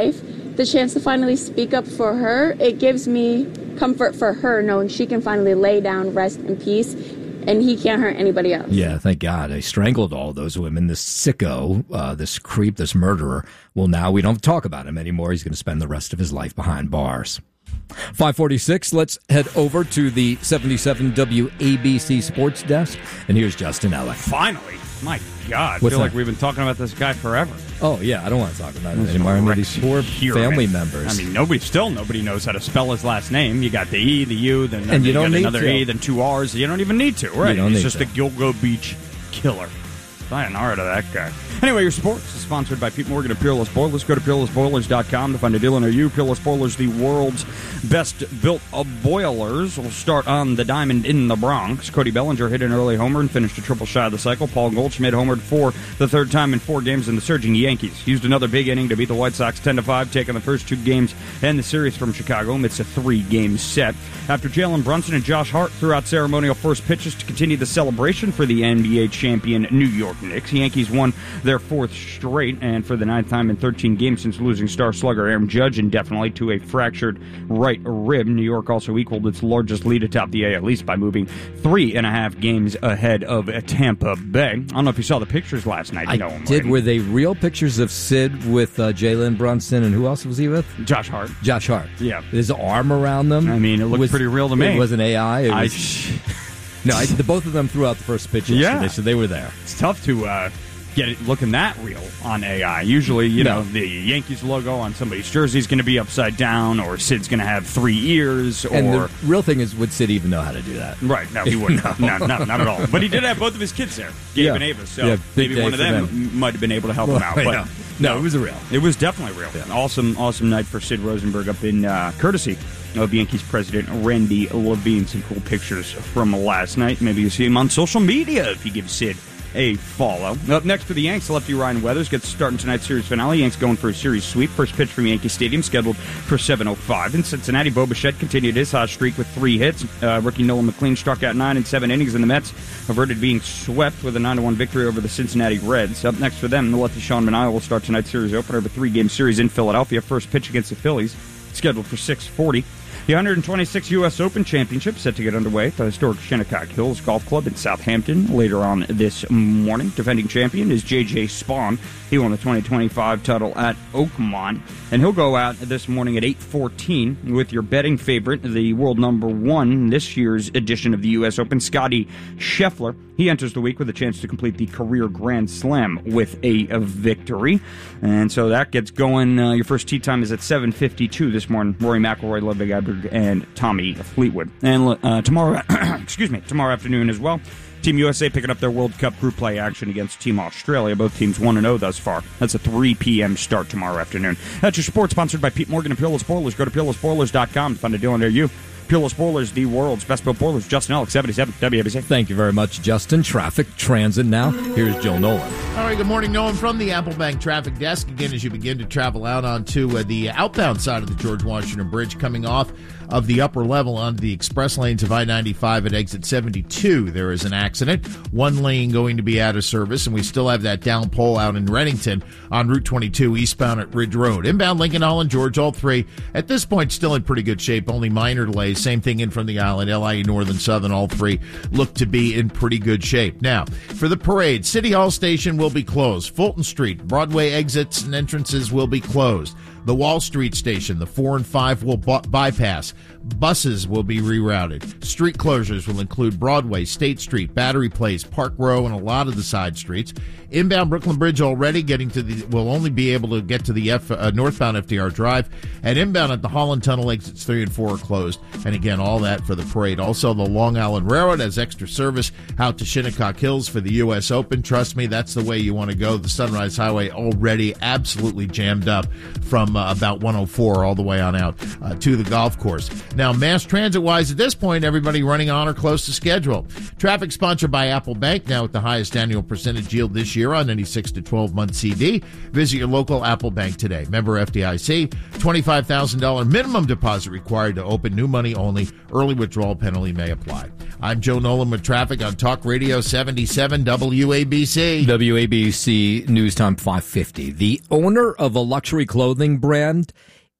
the chance to finally speak up for her, it gives me comfort for her knowing she can finally lay down, rest in peace, and he can't hurt anybody else. Yeah, thank God. They strangled all those women. This sicko, uh, this creep, this murderer. Well, now we don't talk about him anymore. He's going to spend the rest of his life behind bars. five forty-six, let's head over to the seventy-seven W A B C Sports Desk. And here's Justin Ellick. Finally. My God. I What's feel that? like we've been talking about this guy forever. Oh, yeah, I don't want to talk about it anymore. I mean, these poor family members. I mean, nobody, still nobody knows how to spell his last name. You got the E, the U, then, then And you you don't got need another to. E, then two R's. You don't even need to, right? You don't He's need just to. a Gilgo Beach killer. Sayonara to that guy. Anyway, your sports is sponsored by Pete Morgan of Peerless Boilers. Go to peerless boilers dot com to find a dealer near you. Peerless Boilers, the world's best built of boilers. We'll start on the diamond in the Bronx. Cody Bellinger hit an early homer and finished a triple shy of the cycle. Paul Goldschmidt homered for the third time in four games, and the surging Yankees used another big inning to beat the White Sox ten to five, taking the first two games and the series from Chicago amidst a three-game set. After Jalen Brunson and Josh Hart threw out ceremonial first pitches to continue the celebration for the N B A champion New York Knicks, Yankees won their fourth straight, and for the ninth time in thirteen games since losing star slugger Aaron Judge indefinitely to a fractured right rib. New York also equaled its largest lead atop the A L East by moving three and a half games ahead of Tampa Bay. I don't know if you saw the pictures last night. I No, did. Were they real pictures of Sid with uh, Jalen Brunson, and who else was he with? Josh Hart. Josh Hart. Yeah. His arm around them. I mean, it looked was, pretty real to me. It wasn't A I. It I- was, no, I, the both of them threw out the first pitch Yeah. yesterday, so they were there. It's tough to uh, get it looking that real on A I. Usually, you No. know, the Yankees logo on somebody's jersey is going to be upside down, or Sid's going to have three ears, or... And the real thing is, would Sid even know how to do that? Right, no, he wouldn't. No. no. no, not at all. But he did have both of his kids there, Gabe Yeah. and Ava, so Yeah, big maybe day one of for them, them. might have been able to help him out. Well, But yeah. No, it was real. It was definitely real. Awesome, awesome night for Sid Rosenberg up in uh, courtesy of Yankees president Randy Levine. Some cool pictures from last night. Maybe you see him on social media if you give Sid a follow. Up next for the Yanks, lefty Ryan Weathers gets starting tonight's series finale. Yanks going for a series sweep. First pitch from Yankee Stadium scheduled for seven oh five. In Cincinnati, Bo Bichette continued his hot streak with three hits. Uh, rookie Nolan McLean struck out nine in seven innings, and the Mets averted being swept with a nine to one victory over the Cincinnati Reds. Up next for them, the lefty Sean Manaea will start tonight's series opener of a three-game series in Philadelphia. First pitch against the Phillies scheduled for six forty. The one hundred twenty-sixth U S Open Championship set to get underway at the historic Shinnecock Hills Golf Club in Southampton later on this morning. Defending champion is J J Spawn. He won the twenty twenty-five title at Oakmont, and he'll go out this morning at eight fourteen with your betting favorite, the world number one in this year's edition of the U S Open, Scotty Scheffler. He enters the week with a chance to complete the career Grand Slam with a, a victory. And so that gets going. Uh, your first tee time is at seven fifty-two this morning. Rory McIlroy, Ludwig Aberg, and Tommy Fleetwood. And uh, tomorrow, excuse me, tomorrow afternoon as well, Team U S A picking up their World Cup group play action against Team Australia. Both teams one and oh thus far. That's a three p.m. start tomorrow afternoon. That's your sports, sponsored by Pete Morgan and Peerless Boilers. Go to peerless boilers dot com to find a deal near you. Peerless Boilers, the world's best built boilers. Justin Ellick, seventy-seven W A B C. Thank you very much, Justin. Traffic, transit now. Here's Joe Nolan. All right, good morning, Nolan from the Apple Bank Traffic Desk. Again, as you begin to travel out onto uh, the outbound side of the George Washington Bridge, coming off of the upper level onto the express lanes of I ninety-five at exit seventy-two, there is an accident. One lane going to be out of service, and we still have that down pole out in Reddington on Route twenty-two eastbound at Ridge Road. Inbound Lincoln, Holland, George, all three at this point still in pretty good shape, only minor delays. Same thing in from the island, L I E Northern, Southern, all three look to be in pretty good shape. Now, for the parade, City Hall Station will be closed. Fulton Street, Broadway exits and entrances will be closed. The Wall Street Station, the four and five will bu- bypass. Buses will be rerouted. Street closures will include Broadway, State Street, Battery Place, Park Row, and a lot of the side streets. Inbound Brooklyn Bridge already getting to the, will only be able to get to the F, uh, northbound F D R Drive. And inbound at the Holland Tunnel exits three and four are closed. And again, all that for the parade. Also, the Long Island Railroad has extra service out to Shinnecock Hills for the U S Open. Trust me, that's the way you want to go. The Sunrise Highway already absolutely jammed up from uh, about one oh four all the way on out uh, to the golf course. Now, mass transit-wise, at this point, everybody running on or close to schedule. Traffic sponsored by Apple Bank, now at the highest annual percentage yield this year on any six to twelve month C D. Visit your local Apple Bank today. Member F D I C, twenty-five thousand dollars minimum deposit required to open, new money only. Early withdrawal penalty may apply. I'm Joe Nolan with traffic on Talk Radio seventy-seven W A B C. W A B C News Time five fifty. The owner of a luxury clothing brand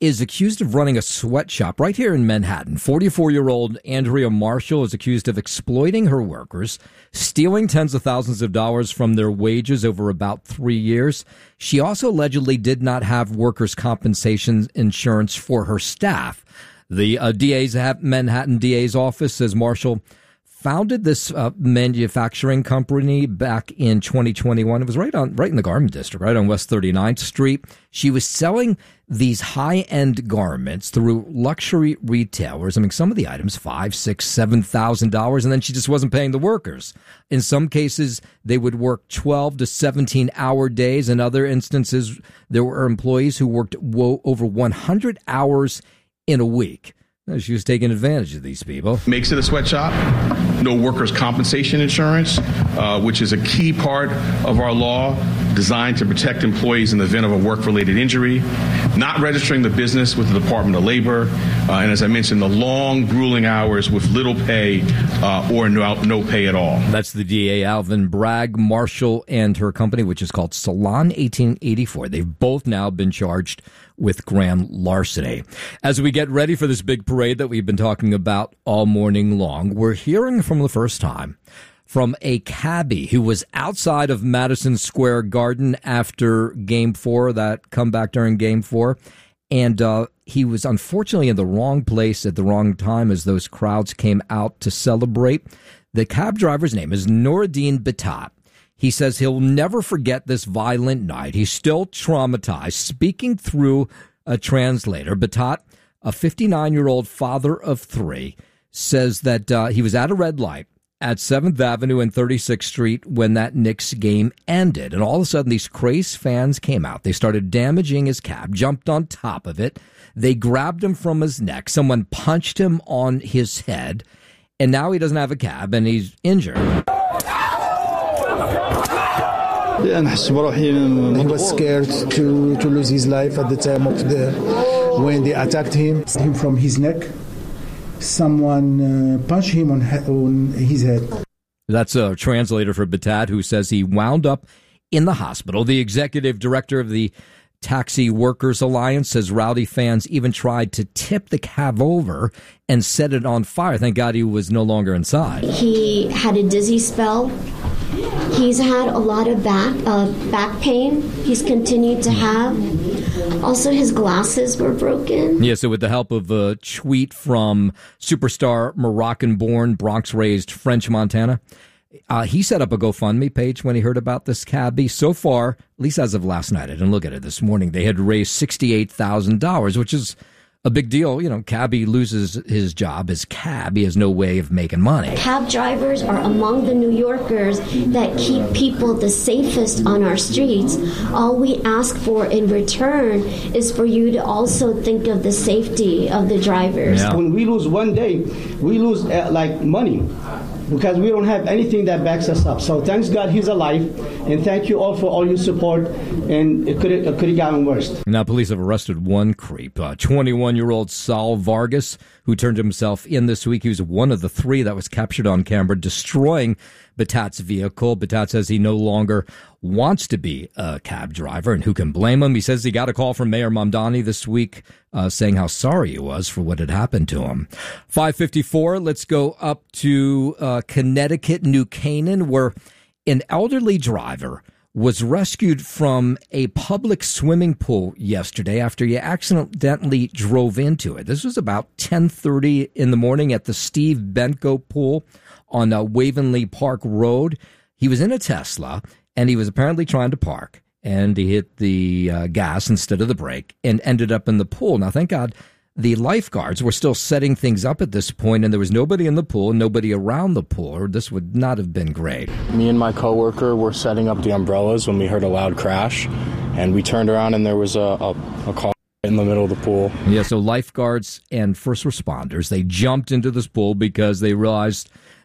is accused of running a sweatshop right here in Manhattan. forty-four-year-old Andrea Marshall is accused of exploiting her workers, stealing tens of thousands of dollars from their wages over about three years. She also allegedly did not have workers' compensation insurance for her staff. The uh, D A's Manhattan D A's office says Marshall founded this uh, manufacturing company back in twenty twenty-one. It was right on, right in the Garment District, right on West thirty-ninth Street. She was selling these high-end garments through luxury retailers. I mean, some of the items five, six, seven thousand dollars, and then she just wasn't paying the workers. In some cases, they would work twelve to seventeen hour days. In other instances, there were employees who worked wo- over one hundred hours in a week. She was taking advantage of these people. Makes it a sweatshop. No workers' compensation insurance, uh, which is a key part of our law designed to protect employees in the event of a work-related injury. Not registering the business with the Department of Labor. Uh, and as I mentioned, the long, grueling hours with little pay uh, or no, no pay at all. That's the D A, Alvin Bragg. Marshall and her company, which is called Salon eighteen eighty-four. They've both now been charged with grand larceny. As we get ready for this big parade that we've been talking about all morning long, we're hearing from the first time from a cabbie who was outside of Madison Square Garden after Game Four, that comeback during Game Four, and uh, he was unfortunately in the wrong place at the wrong time as those crowds came out to celebrate. The cab driver's name is Noureddin Bitat. He says he'll never forget this violent night. He's still traumatized. Speaking through a translator, Bitat, a fifty-nine-year-old father of three, says that uh, he was at a red light at seventh Avenue and thirty-sixth Street when that Knicks game ended. And all of a sudden, these crazed fans came out. They started damaging his cab, jumped on top of it. They grabbed him from his neck. Someone punched him on his head. And now he doesn't have a cab, and he's injured. He was scared to, to lose his life at the time of the when they attacked him. Him from his neck. Someone uh, punched him on, on his head. That's a translator for Bitat, who says he wound up in the hospital. The executive director of the Taxi Workers Alliance says rowdy fans even tried to tip the cab over and set it on fire. Thank God he was no longer inside. He had a dizzy spell. He's had a lot of back uh, back pain. He's continued to have. Also, his glasses were broken. Yeah, so with the help of a tweet from superstar Moroccan-born, Bronx-raised French Montana, Uh, he set up a GoFundMe page when he heard about this cabbie. So far, at least as of last night, I didn't look at it this morning, they had raised sixty-eight thousand dollars, which is a big deal. You know, cabbie loses his job as cab. He has no way of making money. Cab drivers are among the New Yorkers that keep people the safest on our streets. All we ask for in return is for you to also think of the safety of the drivers. Yeah. When we lose one day, we lose uh, like money, because we don't have anything that backs us up. So thanks God he's alive, and thank you all for all your support, and it could it could have gotten worse. Now police have arrested one creep, uh, twenty-one-year-old Saul Vargas, who turned himself in this week. He was one of the three that was captured on camera destroying Bitat's vehicle. Bitat says he no longer wants to be a cab driver, and who can blame him? He says he got a call from Mayor Mamdani this week uh, saying how sorry he was for what had happened to him. five fifty-four, let's go up to uh, Connecticut, New Canaan, where an elderly driver was rescued from a public swimming pool yesterday after he accidentally drove into it. This was about ten thirty in the morning at the Steve Benko pool on uh, Wavenly Park Road. He was in a Tesla, and he was apparently trying to park, and he hit the uh, gas instead of the brake and ended up in the pool. Now, thank God the lifeguards were still setting things up at this point, and there was nobody in the pool, nobody around the pool, or this would not have been great. Me and my coworker were setting up the umbrellas when we heard a loud crash, and we turned around and there was a, a, a car in the middle of the pool. Yeah, so lifeguards and first responders, they jumped into this pool because they realized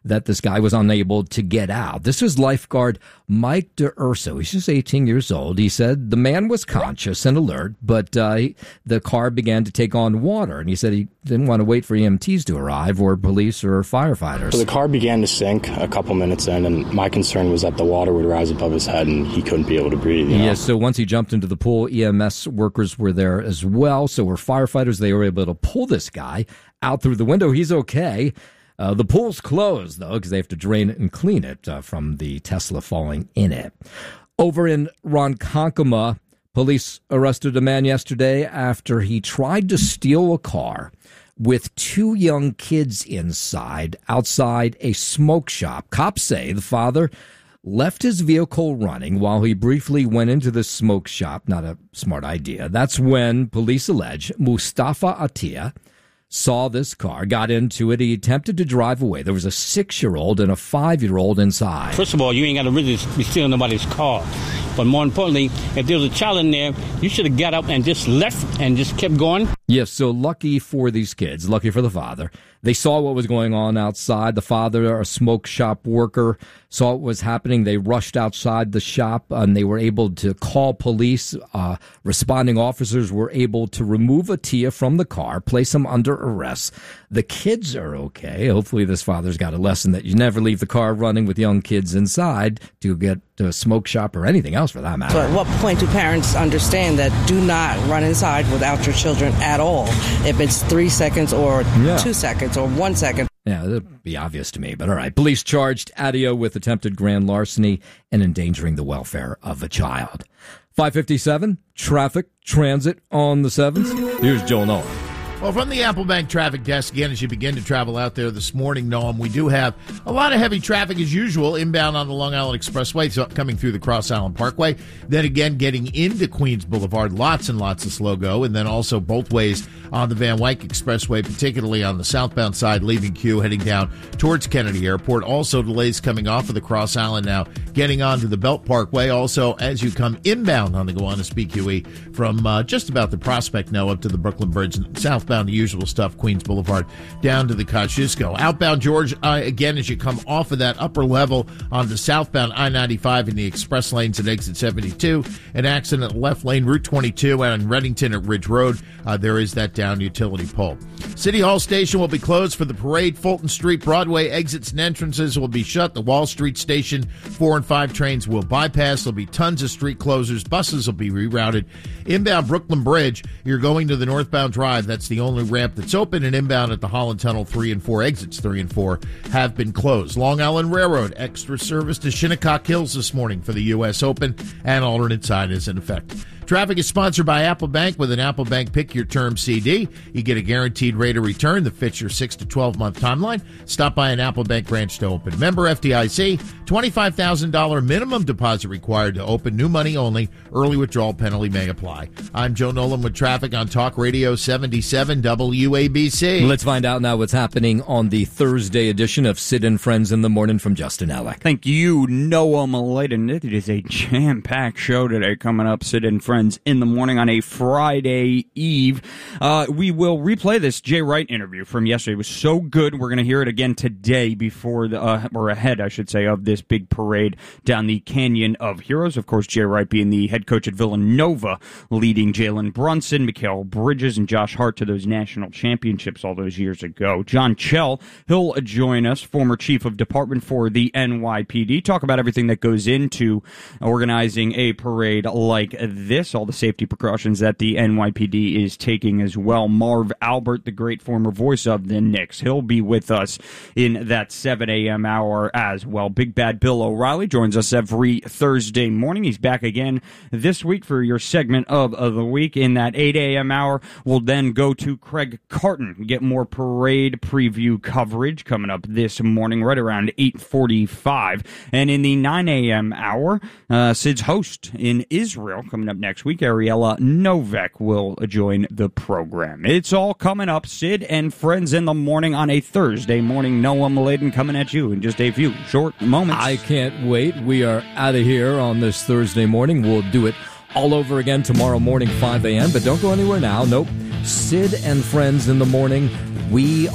that this guy was unable to get out. This is lifeguard Mike DeUrso. He's just eighteen years old. He said the man was conscious and alert, but uh, he, the car began to take on water, and he said he didn't want to wait for E M Ts to arrive or police or firefighters. So the car began to sink a couple minutes in, and my concern was that the water would rise above his head and he couldn't be able to breathe. You know? Yes, so once he jumped into the pool, E M S workers were there as well. So were firefighters. They were able to pull this guy out through the window. He's okay. Uh, the pool's closed, though, because they have to drain it and clean it uh, from the Tesla falling in it. Over in Ronkonkoma, police arrested a man yesterday after he tried to steal a car with two young kids inside outside a smoke shop. Cops say the father left his vehicle running while he briefly went into the smoke shop. Not a smart idea. That's when police allege Mustafa Atia saw this car, got into it. He attempted to drive away. There was a six-year-old and a five-year-old inside. First of all, you ain't got to really be stealing nobody's car. But more importantly, if there was a child in there, you should have got up and just left and just kept going. Yes, so lucky for these kids, lucky for the father. They saw what was going on outside. The father, a smoke shop worker, saw what was happening. They rushed outside the shop, and they were able to call police. Uh, responding officers were able to remove Atia from the car, place him under arrest. The kids are okay. Hopefully this father's got a lesson that you never leave the car running with young kids inside to get to a smoke shop or anything else for that matter. So at what point do parents understand that do not run inside without your children at all? If it's three seconds or yeah. two seconds or one second. Yeah, that'd be obvious to me, but all right. Police charged Adio with attempted grand larceny and endangering the welfare of a child. five fifty-seven, traffic, transit on the sevens. Here's Joel Nolan. Well, from the Applebank traffic desk, again, as you begin to travel out there this morning, Noam, we do have a lot of heavy traffic as usual inbound on the Long Island Expressway, so coming through the Cross Island Parkway. Then again, getting into Queens Boulevard, lots and lots of slow go. And then also both ways on the Van Wyck Expressway, particularly on the southbound side, leaving Q, heading down towards Kennedy Airport. Also delays coming off of the Cross Island now, getting onto the Belt Parkway. Also, as you come inbound on the Gowanus B Q E from uh, just about the Prospect now up to the Brooklyn Bridge, south the usual stuff, Queens Boulevard down to the Kosciuszko. Outbound George, uh, again, as you come off of that upper level on the southbound I ninety-five in the express lanes at exit seventy-two. An accident left lane, Route twenty-two, and in Reddington at Ridge Road, uh, there is that down utility pole. City Hall Station will be closed for the parade. Fulton Street, Broadway exits and entrances will be shut. The Wall Street Station four and five trains will bypass. There'll be tons of street closures. Buses will be rerouted. Inbound Brooklyn Bridge, you're going to the northbound drive. That's the only ramp that's open, and inbound at the Holland Tunnel three and four, exits three and four have been closed. Long Island Railroad, extra service to Shinnecock Hills this morning for the U S Open, and alternate sign is in effect. Traffic is sponsored by Applebank. With an Applebank Pick Your Term C D, you get a guaranteed rate of return that fits your six to twelve month timeline. Stop by an Applebank branch to open. Member F D I C, twenty-five thousand dollars minimum deposit required to open. New money only. Early withdrawal penalty may apply. I'm Joe Nolan with traffic on Talk Radio seventy-seven W A B C. Let's find out now what's happening on the Thursday edition of Sid and Friends in the Morning from Justin Ellick. Thank you, Noah Maladen. It is a jam-packed show today coming up, Sid and Friends in the Morning on a Friday Eve. Uh, we will replay this Jay Wright interview from yesterday. It was so good. We're going to hear it again today before the, uh, or ahead, I should say, of this big parade down the Canyon of Heroes. Of course, Jay Wright being the head coach at Villanova, leading Jalen Brunson, Mikal Bridges, and Josh Hart to those national championships all those years ago. John Chell, he'll join us, former chief of department for the N Y P D, talk about everything that goes into organizing a parade like this, all the safety precautions that the N Y P D is taking as well. Marv Albert, the great former voice of the Knicks, he'll be with us in that seven a.m. hour as well. Big Bad Bill O'Reilly joins us every Thursday morning. He's back again this week for your segment of, of the week. In that eight a.m. hour, we'll then go to Craig Carton, get more parade preview coverage coming up this morning right around eight forty-five. And in the nine a.m. hour, uh, Sid's host in Israel coming up next week, Ariella Novak, will join the program. It's all coming up. Sid and Friends in the Morning on a Thursday morning. Noah Maladen coming at you in just a few short moments. I can't wait. We are out of here on this Thursday morning. We'll do it all over again tomorrow morning, five a.m. But don't go anywhere now. Nope. Sid and Friends in the Morning. We